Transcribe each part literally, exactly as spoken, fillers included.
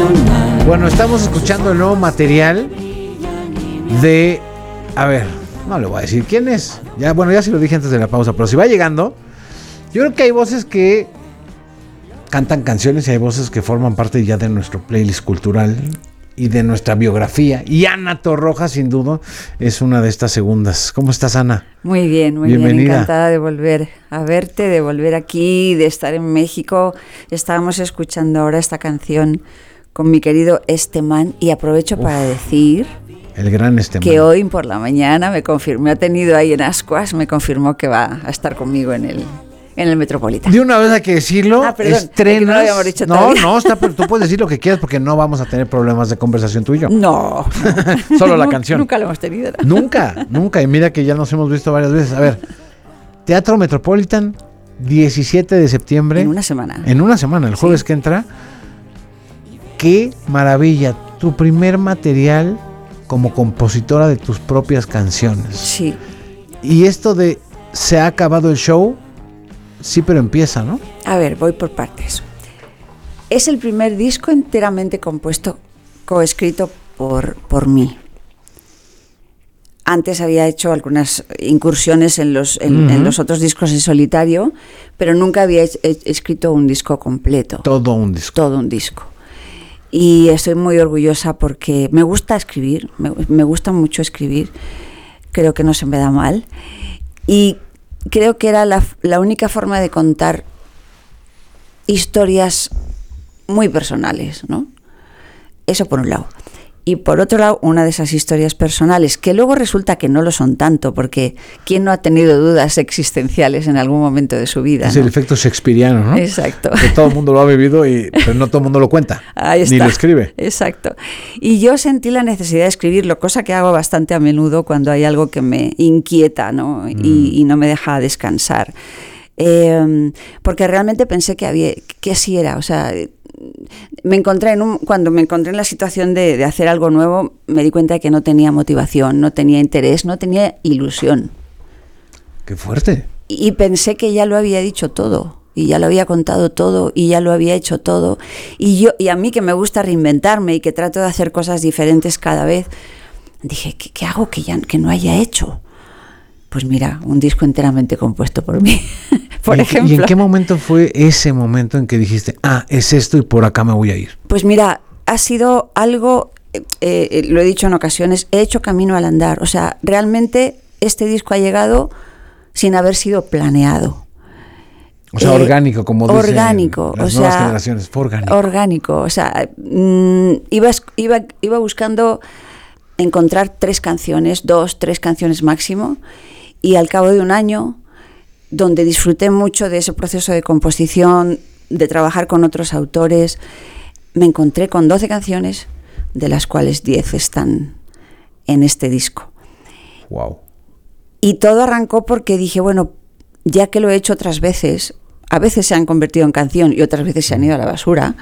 Bueno, estamos escuchando el nuevo material de... A ver, no le voy a decir quién es. Ya, bueno, ya se lo dije antes de la pausa, pero si va llegando, yo creo que hay voces que cantan canciones y hay voces que forman parte ya de nuestro playlist cultural y de nuestra biografía. Y Ana Torroja, sin duda, es una de estas segundas. ¿Cómo estás, Ana? Muy bien, muy Bienvenida. bien. Encantada de volver a verte, de volver aquí, de estar en México. Estábamos escuchando ahora esta canción con mi querido Esteman y aprovecho Uf, para decir... El gran Esteman. Que hoy por la mañana me confirmó, me ha tenido ahí en Ascuas, me confirmó que va a estar conmigo en el... En el Metropolitano. De una vez hay que decirlo, ah, perdón, estrenas... no lo habíamos dicho no, todavía. no, está, pero tú puedes decir lo que quieras porque no vamos a tener problemas de conversación tú y yo. No. Solo la canción. Nunca lo hemos tenido. ¿No? Nunca, nunca. Y mira que ya nos hemos visto varias veces. A ver, Teatro Metropolitan, diecisiete de septiembre. En una semana. En una semana, el jueves sí. que entra. Qué maravilla. Tu primer material como compositora de tus propias canciones. Sí. Y esto de se ha acabado el show... Sí, pero empieza, ¿no? A ver, voy por partes. Es el primer disco enteramente compuesto, coescrito por, por mí. Antes había hecho algunas incursiones en los, en, uh-huh. en los otros discos en solitario, pero nunca había he, he, escrito un disco completo. Todo un disco. Todo un disco. Y estoy muy orgullosa porque me gusta escribir, me, me gusta mucho escribir, creo que no se me da mal. Y creo que era la, la única forma de contar historias muy personales, ¿no? Eso por un lado. Y por otro lado, una de esas historias personales, que luego resulta que no lo son tanto, porque ¿quién no ha tenido dudas existenciales en algún momento de su vida? Es ¿no? el efecto shakespeariano, ¿no? Exacto. Que todo el mundo lo ha vivido, y, pero no todo el mundo lo cuenta. Ahí está. Ni lo escribe. Exacto. Y yo sentí la necesidad de escribirlo, cosa que hago bastante a menudo cuando hay algo que me inquieta, ¿no? Mm. Y, y no me deja descansar. Eh, porque realmente pensé que había, que así era, o sea... Me encontré en un, cuando me encontré en la situación de, de hacer algo nuevo, me di cuenta de que no tenía motivación, no tenía interés, no tenía ilusión. ¡Qué fuerte! Y, y pensé que ya lo había dicho todo, y ya lo había contado todo, y ya lo había hecho todo. Y yo, y a mí que me gusta reinventarme y que trato de hacer cosas diferentes cada vez, dije, ¿qué, qué hago que, ya, que no haya hecho? Pues mira, un disco enteramente compuesto por mí, por ¿Y, ejemplo. ¿Y en qué momento fue ese momento en que dijiste, ah, es esto y por acá me voy a ir? Pues mira, ha sido algo, eh, eh, lo he dicho en ocasiones, he hecho camino al andar. O sea, realmente este disco ha llegado sin haber sido planeado. O sea, eh, orgánico, como dicen orgánico, las o nuevas sea, generaciones, fue orgánico. Orgánico, o sea, mmm, iba, iba, iba buscando encontrar tres canciones, dos, tres canciones máximo, y al cabo de un año, donde disfruté mucho de ese proceso de composición, de trabajar con otros autores, me encontré con doce canciones, de las cuales diez están en este disco. Wow. Y todo arrancó porque dije, bueno, ya que lo he hecho otras veces, a veces se han convertido en canción y otras veces se han ido a la basura,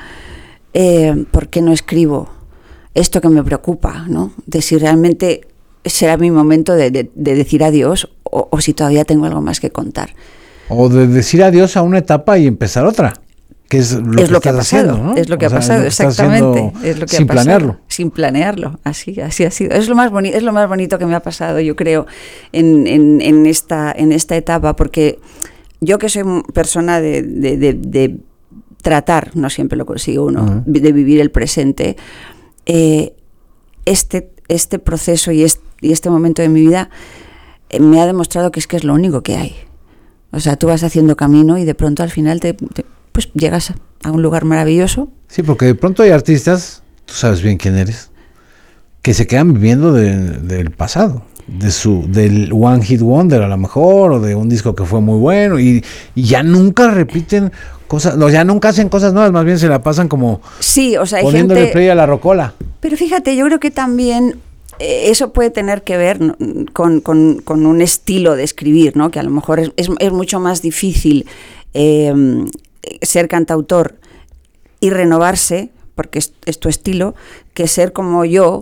eh, ¿por qué no escribo esto que me preocupa, ¿no? De si realmente será mi momento de, de, de decir adiós o, o si todavía tengo algo más que contar. O de decir adiós a una etapa y empezar otra, que es lo es que lo estás que ha pasado, haciendo, ¿no? Es lo que o ha sea, pasado, es lo que exactamente. Es lo que sin ha pasado, planearlo. Sin planearlo, así, así ha sido. Es lo más bonito, es lo más bonito que me ha pasado, yo creo, en, en, en, esta, en esta etapa, porque yo que soy persona de, de, de, de tratar, no siempre lo consigo uno, uh-huh. de vivir el presente, eh, este, este proceso y este, y este momento de mi vida eh, me ha demostrado que es que es lo único que hay. O sea, tú vas haciendo camino y de pronto al final te, te pues llegas a un lugar maravilloso. Sí, porque de pronto hay artistas, tú sabes bien quién eres, que se quedan viviendo de, del pasado, de su del One Hit Wonder a lo mejor, o de un disco que fue muy bueno, y, y ya nunca repiten cosas, no, ya nunca hacen cosas nuevas, más bien se la pasan como sí, o sea, hay poniéndole gente, play a la rocola. Pero fíjate, yo creo que también eh, eso puede tener que ver ¿no? con, con, con un estilo de escribir, ¿no? Que a lo mejor es, es, es mucho más difícil eh, ser cantautor y renovarse, porque es, es tu estilo, que ser como yo,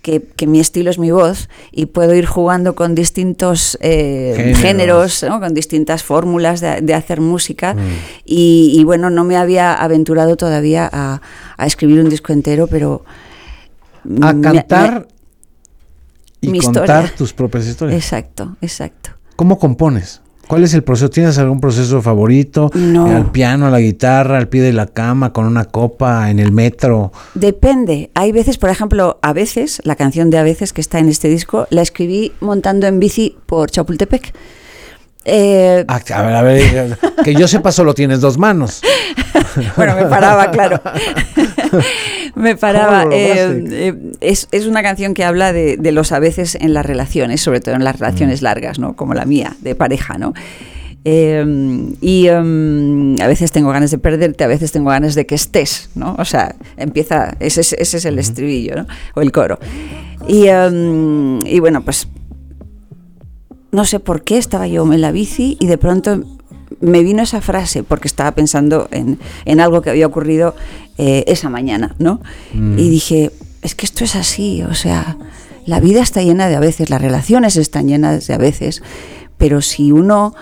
que, que mi estilo es mi voz y puedo ir jugando con distintos eh, géneros, géneros ¿no? Con distintas fórmulas de, de hacer música. Mm. Y, y bueno, no me había aventurado todavía a, a escribir un disco entero, pero... A cantar me, me, y contar historia. Tus propias historias. Exacto, exacto. ¿Cómo compones? ¿Cuál es el proceso? ¿Tienes algún proceso favorito? No. ¿Al piano, a la guitarra, al pie de la cama, con una copa, en el metro? Depende. Hay veces, por ejemplo, a veces, la canción de A veces que está en este disco, la escribí montando en bici por Chapultepec. Eh, ah, a ver, a ver, que yo sepa solo tienes dos manos. Bueno, me paraba, claro. me paraba. Eh, eh, es, es una canción que habla de, de los a veces en las relaciones, sobre todo en las relaciones mm. largas, ¿no? Como la mía, de pareja, ¿no? Eh, y um, a veces tengo ganas de perderte, a veces tengo ganas de que estés, ¿no? O sea, empieza, ese, ese es el estribillo, ¿no? O el coro. Y, um, y bueno, pues no sé por qué estaba yo en la bici y de pronto me vino esa frase porque estaba pensando en, en algo que había ocurrido eh, esa mañana, ¿no? Mm. Y dije, es que esto es así, o sea, la vida está llena de a veces, las relaciones están llenas de a veces, pero si uno,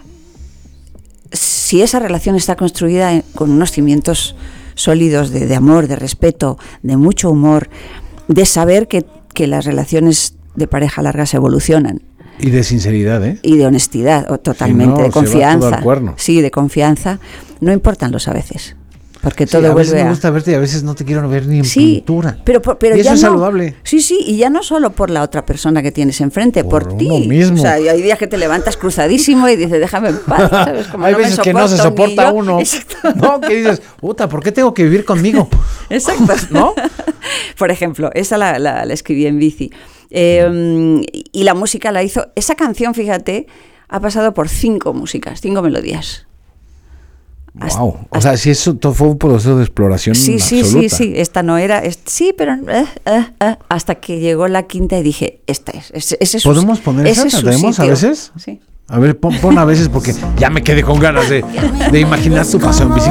si esa relación está construida con unos cimientos sólidos de, de amor, de respeto, de mucho humor, de saber que, que las relaciones de pareja largas evolucionan. Y de sinceridad, ¿eh? Y de honestidad, o totalmente, si no, de confianza. Se va todo al cuerno. Sí, de confianza. No importan los a veces. Porque sí, todo a vuelve veces me a... gusta verte y a veces no te quiero ver ni en sí, pintura. Pero, pero y eso ya es no, saludable. Sí, sí, y ya no solo por la otra persona que tienes enfrente, por, por ti. Uno mismo. O sea, hay días que te levantas cruzadísimo y dices, déjame en paz, ¿sabes? Como hay no veces me que no se soporta yo. uno. Exacto. No, que dices, puta, ¿por qué tengo que vivir conmigo? Exacto. ¿No? Por ejemplo, esa la, la, la escribí en bici. Eh, y la música la hizo... Esa canción, fíjate, ha pasado por cinco músicas, cinco melodías. Hasta, wow, o sea, si eso todo fue un proceso de exploración sí, absoluta. Sí, sí, sí, esta no era, es, sí, pero eh, eh, eh, hasta que llegó la quinta y dije, esta es, ese, ese es su, ¿podemos poner esa? ¿La tenemos a veces? Sí. A ver, pon, pon a veces porque ya me quedé con ganas de, de imaginar tu paseo en bicicleta.